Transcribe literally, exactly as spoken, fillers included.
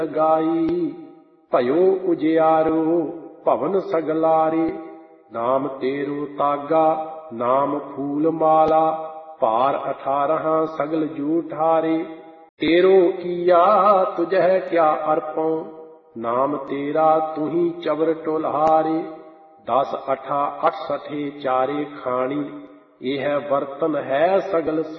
गाई। भयो उजियारो भवन सगलारे, नाम तेरो तागा नाम फूल माला। भार अठारह सगल जूठारे, तेरो किया तुझह क्या अर्पण। नाम तेरा तुही चवर टोल्हारे। दस अठा अठ सठे चारे खाणी, यह बर्तन है सगल